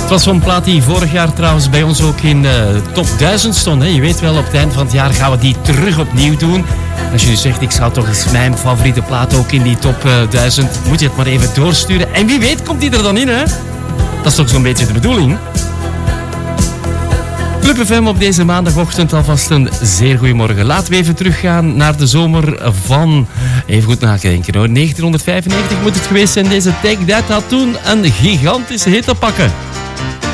Het was zo'n plaat die vorig jaar trouwens bij ons ook in top 1000 stond. Hè. Je weet wel, op het eind van het jaar gaan we die terug opnieuw doen. Als je nu zegt, ik zou toch eens mijn favoriete plaat ook in die top 1000, moet je het maar even doorsturen. En wie weet komt die er dan in, hè? Dat is toch zo'n beetje de bedoeling. Club FM op deze maandagochtend alvast een zeer goede morgen. Laten we even teruggaan naar de zomer van... Even goed nadenken hoor. 1995 moet het geweest zijn. Deze Take That had toen een gigantische hit te pakken.